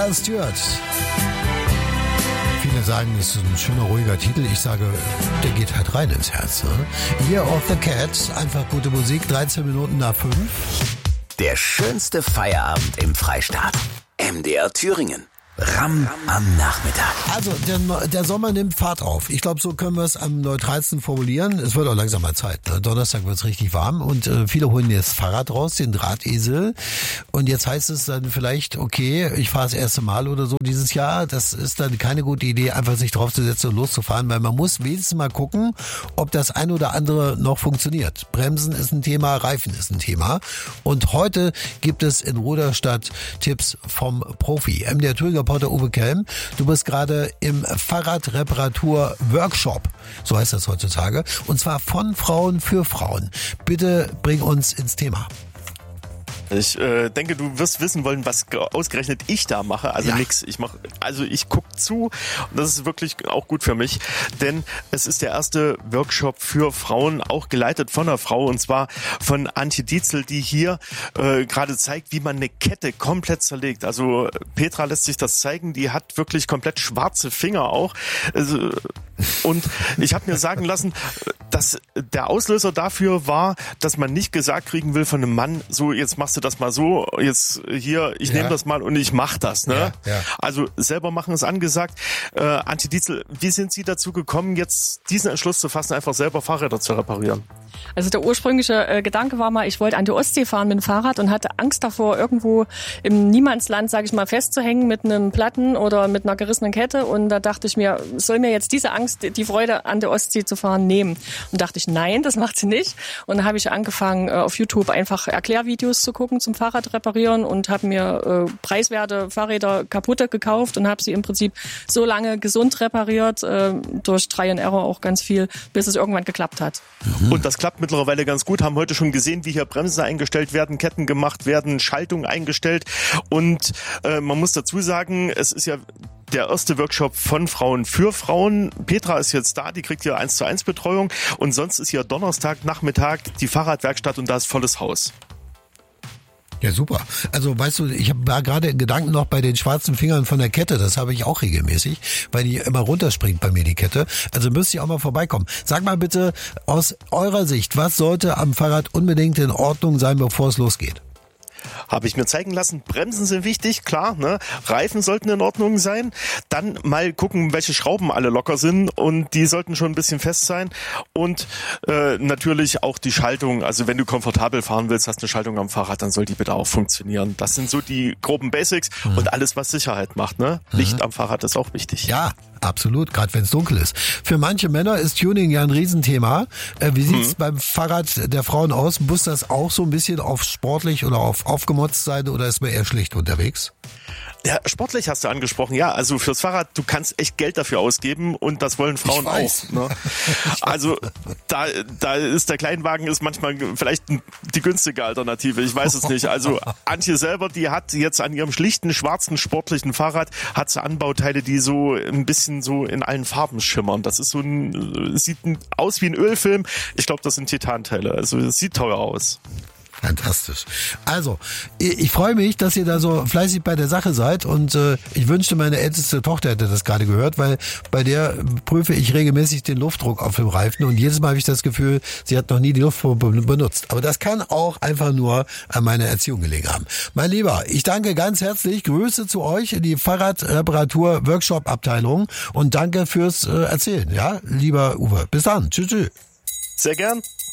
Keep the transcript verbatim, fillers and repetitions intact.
Al Stewart. Viele sagen, es ist ein schöner, ruhiger Titel. Ich sage, der geht halt rein ins Herz. Ne? Year of the Cat, einfach gute Musik, dreizehn Minuten nach fünf. Der schönste Feierabend im Freistaat. M D R Thüringen. Ram am Nachmittag. Also, der, der Sommer nimmt Fahrt auf. Ich glaube, so können wir es am neutralsten formulieren. Es wird auch langsam mal Zeit. Ne? Donnerstag wird es richtig warm und äh, viele holen jetzt Fahrrad raus, den Drahtesel. Und jetzt heißt es dann vielleicht, okay, ich fahre das erste Mal oder so dieses Jahr. Das ist dann keine gute Idee, einfach sich draufzusetzen und loszufahren, weil man muss wenigstens mal gucken, ob das ein oder andere noch funktioniert. Bremsen ist ein Thema, Reifen ist ein Thema. Und heute gibt es in Ruderstadt Tipps vom Profi. M D R Thüringer Reporter Uwe Kelm. Du bist gerade im Fahrradreparatur-Workshop, so heißt das heutzutage, und zwar von Frauen für Frauen. Bitte bring uns ins Thema. Ich äh, denke, du wirst wissen wollen, was ausgerechnet ich da mache. Also ja. nix. Ich mach, also ich guck zu und das ist wirklich auch gut für mich, denn es ist der erste Workshop für Frauen, auch geleitet von einer Frau, und zwar von Antje Dietzel, die hier äh, gerade zeigt, wie man eine Kette komplett zerlegt. Also Petra lässt sich das zeigen, die hat wirklich komplett schwarze Finger auch. Also, und ich habe mir sagen lassen, dass der Auslöser dafür war, dass man nicht gesagt kriegen will von einem Mann, so jetzt machst du das mal so, jetzt hier, ich ja. nehme das mal und ich mach das. Ne? Ja, ja. Also selber machen ist angesagt. Äh, Antje Dietzel, wie sind Sie dazu gekommen, jetzt diesen Entschluss zu fassen, einfach selber Fahrräder zu reparieren? Also der ursprüngliche äh, Gedanke war mal, ich wollte an die Ostsee fahren mit dem Fahrrad und hatte Angst davor, irgendwo im Niemandsland, sage ich mal, festzuhängen mit einem Platten oder mit einer gerissenen Kette. Und da dachte ich mir, soll mir jetzt diese Angst, die Freude an der Ostsee zu fahren, nehmen? Und dachte ich, nein, das macht sie nicht. Und dann habe ich angefangen, äh, auf YouTube einfach Erklärvideos zu gucken zum Fahrrad reparieren und habe mir äh, preiswerte Fahrräder kaputte gekauft und habe sie im Prinzip so lange gesund repariert, äh, durch Try and Error auch ganz viel, bis es irgendwann geklappt hat. Mhm. Und das klappt mittlerweile ganz gut. Haben heute schon gesehen, wie hier Bremsen eingestellt werden, Ketten gemacht werden, Schaltung eingestellt. Und äh, man muss dazu sagen, es ist ja der erste Workshop von Frauen für Frauen. Petra ist jetzt da, die kriegt hier eins zu eins Betreuung. Und sonst ist hier Donnerstag, Nachmittag die Fahrradwerkstatt und da ist volles Haus. Ja, super. Also, weißt du, ich war gerade in Gedanken noch bei den schwarzen Fingern von der Kette. Das habe ich auch regelmäßig, weil die immer runterspringt bei mir, die Kette. Also müsste ich auch mal vorbeikommen. Sag mal bitte, aus eurer Sicht, was sollte am Fahrrad unbedingt in Ordnung sein, bevor es losgeht? Habe ich mir zeigen lassen, Bremsen sind wichtig, klar, ne? Reifen sollten in Ordnung sein. Dann mal gucken, welche Schrauben alle locker sind und die sollten schon ein bisschen fest sein. Und äh, natürlich auch die Schaltung. Also wenn du komfortabel fahren willst, hast eine Schaltung am Fahrrad, dann soll die bitte auch funktionieren. Das sind so die groben Basics mhm. und alles, was Sicherheit macht, ne? Mhm. Licht am Fahrrad ist auch wichtig. Ja, absolut, gerade wenn es dunkel ist. Für manche Männer ist Tuning ja ein Riesenthema. Äh, wie sieht's mhm. beim Fahrrad der Frauen aus? Muss das auch so ein bisschen auf sportlich oder auf aufgemotzt sein oder ist man eher schlicht unterwegs? Ja, sportlich hast du angesprochen. Ja, also fürs Fahrrad, du kannst echt Geld dafür ausgeben und das wollen Frauen auch. Ne? Also da, da ist der Kleinwagen ist manchmal vielleicht die günstige Alternative. Ich weiß es nicht. Also Antje selber, die hat jetzt an ihrem schlichten, schwarzen, sportlichen Fahrrad hat sie Anbauteile, die so ein bisschen so in allen Farben schimmern. Das ist so ein, sieht aus wie ein Ölfilm. Ich glaube, das sind Titanteile. Also es sieht teuer aus. Fantastisch. Also, ich freue mich, dass ihr da so fleißig bei der Sache seid und äh, ich wünschte, meine älteste Tochter hätte das gerade gehört, weil bei der prüfe ich regelmäßig den Luftdruck auf dem Reifen und jedes Mal habe ich das Gefühl, sie hat noch nie die Luftpumpe benutzt. Aber das kann auch einfach nur an meiner Erziehung gelegen haben. Mein Lieber, ich danke ganz herzlich, Grüße zu euch in die Fahrradreparatur-Workshop-Abteilung und danke fürs äh, Erzählen, ja, lieber Uwe. Bis dann. Tschüss, tschüss. Sehr gern.